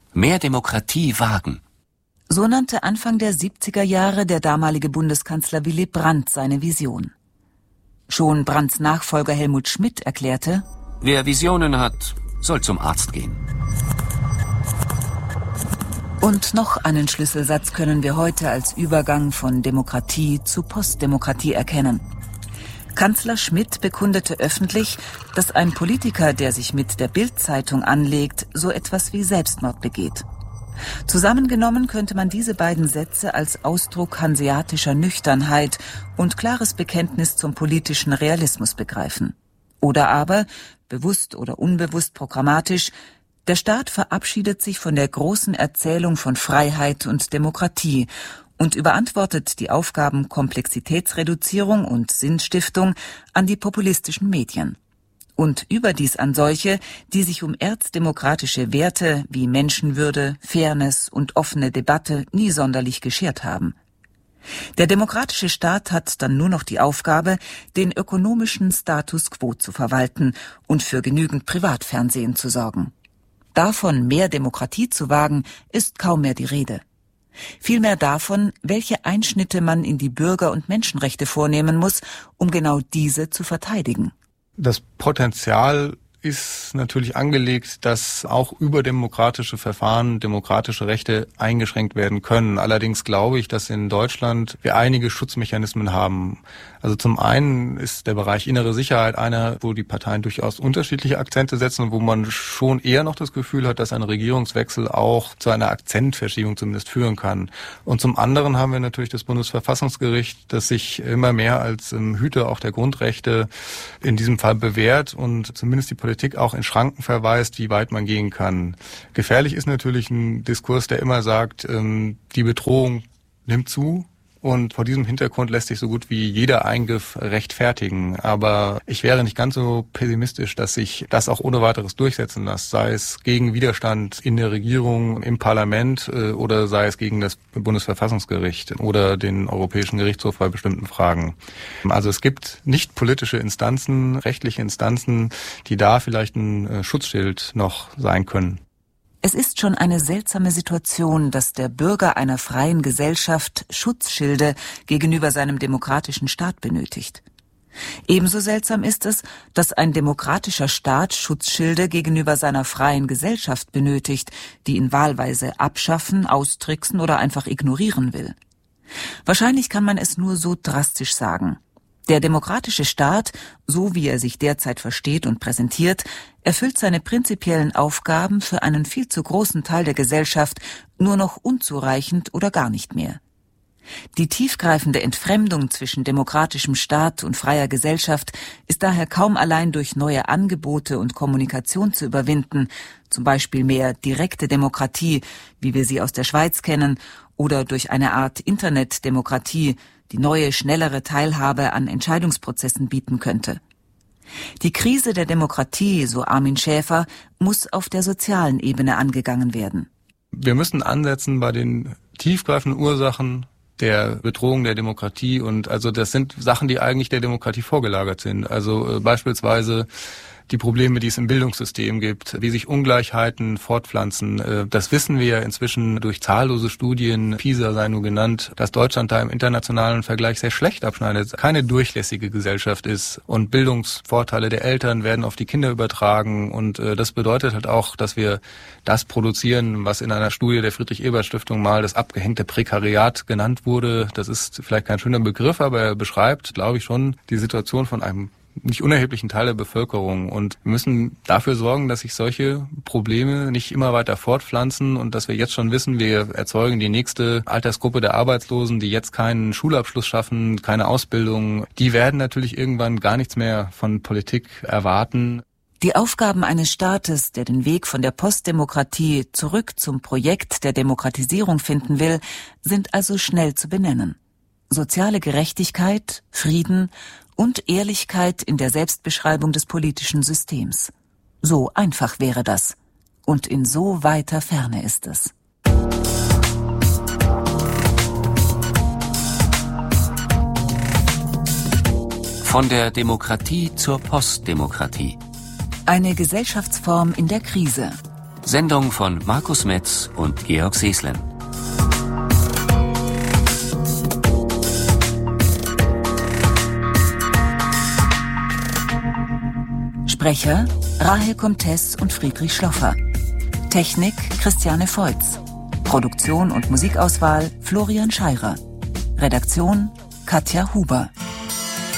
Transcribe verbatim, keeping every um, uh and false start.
Mehr Demokratie wagen. So nannte Anfang der siebziger Jahre der damalige Bundeskanzler Willy Brandt seine Vision. Schon Brandts Nachfolger Helmut Schmidt erklärte: Wer Visionen hat, soll zum Arzt gehen. Und noch einen Schlüsselsatz können wir heute als Übergang von Demokratie zu Postdemokratie erkennen. Kanzler Schmidt bekundete öffentlich, dass ein Politiker, der sich mit der Bild-Zeitung anlegt, so etwas wie Selbstmord begeht. Zusammengenommen könnte man diese beiden Sätze als Ausdruck hanseatischer Nüchternheit und klares Bekenntnis zum politischen Realismus begreifen. Oder aber, bewusst oder unbewusst programmatisch, der Staat verabschiedet sich von der großen Erzählung von Freiheit und Demokratie und überantwortet die Aufgaben Komplexitätsreduzierung und Sinnstiftung an die populistischen Medien. Und überdies an solche, die sich um erzdemokratische Werte wie Menschenwürde, Fairness und offene Debatte nie sonderlich geschert haben. Der demokratische Staat hat dann nur noch die Aufgabe, den ökonomischen Status quo zu verwalten und für genügend Privatfernsehen zu sorgen. Davon, mehr Demokratie zu wagen, ist kaum mehr die Rede. Vielmehr davon, welche Einschnitte man in die Bürger- und Menschenrechte vornehmen muss, um genau diese zu verteidigen. Das Potenzial ist natürlich angelegt, dass auch über demokratische Verfahren demokratische Rechte eingeschränkt werden können. Allerdings glaube ich, dass in Deutschland wir einige Schutzmechanismen haben. Also zum einen ist der Bereich innere Sicherheit einer, wo die Parteien durchaus unterschiedliche Akzente setzen und wo man schon eher noch das Gefühl hat, dass ein Regierungswechsel auch zu einer Akzentverschiebung zumindest führen kann. Und zum anderen haben wir natürlich das Bundesverfassungsgericht, das sich immer mehr als Hüter auch der Grundrechte in diesem Fall bewährt und zumindest die Politik auch in Schranken verweist, wie weit man gehen kann. Gefährlich ist natürlich ein Diskurs, der immer sagt, die Bedrohung nimmt zu. Und vor diesem Hintergrund lässt sich so gut wie jeder Eingriff rechtfertigen. Aber ich wäre nicht ganz so pessimistisch, dass sich das auch ohne weiteres durchsetzen lässt. Sei es gegen Widerstand in der Regierung, im Parlament oder sei es gegen das Bundesverfassungsgericht oder den Europäischen Gerichtshof bei bestimmten Fragen. Also es gibt nicht politische Instanzen, rechtliche Instanzen, die da vielleicht ein Schutzschild noch sein können. Es ist schon eine seltsame Situation, dass der Bürger einer freien Gesellschaft Schutzschilde gegenüber seinem demokratischen Staat benötigt. Ebenso seltsam ist es, dass ein demokratischer Staat Schutzschilde gegenüber seiner freien Gesellschaft benötigt, die ihn wahlweise abschaffen, austricksen oder einfach ignorieren will. Wahrscheinlich kann man es nur so drastisch sagen. Der demokratische Staat, so wie er sich derzeit versteht und präsentiert, erfüllt seine prinzipiellen Aufgaben für einen viel zu großen Teil der Gesellschaft nur noch unzureichend oder gar nicht mehr. Die tiefgreifende Entfremdung zwischen demokratischem Staat und freier Gesellschaft ist daher kaum allein durch neue Angebote und Kommunikation zu überwinden, zum Beispiel mehr direkte Demokratie, wie wir sie aus der Schweiz kennen, oder durch eine Art Internetdemokratie, die neue, schnellere Teilhabe an Entscheidungsprozessen bieten könnte. Die Krise der Demokratie, so Armin Schäfer, muss auf der sozialen Ebene angegangen werden. Wir müssen ansetzen bei den tiefgreifenden Ursachen der Bedrohung der Demokratie und also das sind Sachen, die eigentlich der Demokratie vorgelagert sind. Also äh, beispielsweise die Probleme, die es im Bildungssystem gibt, wie sich Ungleichheiten fortpflanzen. Das wissen wir ja inzwischen durch zahllose Studien, PISA sei nur genannt, dass Deutschland da im internationalen Vergleich sehr schlecht abschneidet, keine durchlässige Gesellschaft ist und Bildungsvorteile der Eltern werden auf die Kinder übertragen und das bedeutet halt auch, dass wir das produzieren, was in einer Studie der Friedrich-Ebert-Stiftung mal das abgehängte Prekariat genannt wurde. Das ist vielleicht kein schöner Begriff, aber er beschreibt, glaube ich, schon die Situation von einem nicht unerheblichen Teil der Bevölkerung. Und wir müssen dafür sorgen, dass sich solche Probleme nicht immer weiter fortpflanzen und dass wir jetzt schon wissen, wir erzeugen die nächste Altersgruppe der Arbeitslosen, die jetzt keinen Schulabschluss schaffen, keine Ausbildung. Die werden natürlich irgendwann gar nichts mehr von Politik erwarten. Die Aufgaben eines Staates, der den Weg von der Postdemokratie zurück zum Projekt der Demokratisierung finden will, sind also schnell zu benennen. Soziale Gerechtigkeit, Frieden und Ehrlichkeit in der Selbstbeschreibung des politischen Systems. So einfach wäre das. Und in so weiter Ferne ist es. Von der Demokratie zur Postdemokratie. Eine Gesellschaftsform in der Krise. Sendung von Markus Metz und Georg Seeslen. Sprecher Rahel Comtes und Friedrich Schloffer. Technik Christiane Feutz. Produktion und Musikauswahl Florian Scheirer. Redaktion Katja Huber.